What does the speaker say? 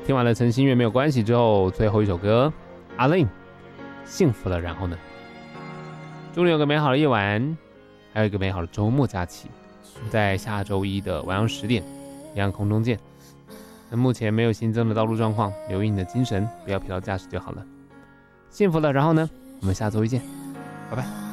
听完了陈心月没有关系之后，最后一首歌阿令幸福了，然后呢？祝你有个美好的夜晚，还有一个美好的周末假期。在下周一的晚上10点，一样空中见。那目前没有新增的道路状况，留意你的精神，不要疲劳驾驶就好了。幸福了，然后呢？我们下周一见，拜拜。